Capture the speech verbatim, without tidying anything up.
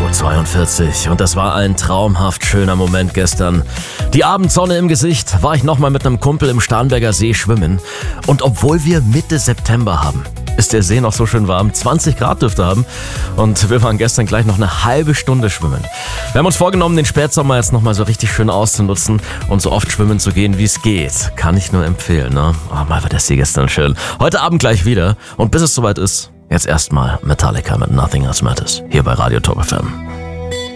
Uhr zweiundvierzig und das war ein traumhaft schöner Moment gestern. Die Abendsonne im Gesicht, war ich nochmal mit einem Kumpel im Starnberger See schwimmen. Und obwohl wir Mitte September haben, ist der See noch so schön warm. zwanzig Grad dürfte haben. Und wir waren gestern gleich noch eine halbe Stunde schwimmen. Wir haben uns vorgenommen, den Spätsommer jetzt nochmal so richtig schön auszunutzen und so oft schwimmen zu gehen, wie es geht. Kann ich nur empfehlen, ne? Oh, mal war der See gestern schön. Heute Abend gleich wieder. Und bis es soweit ist, jetzt erstmal Metallica mit Nothing Else Matters. Hier bei Radio Top F M.